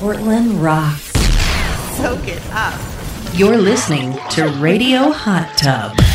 Portland rocks. Soak it up. You're listening to Radio Hot Tub.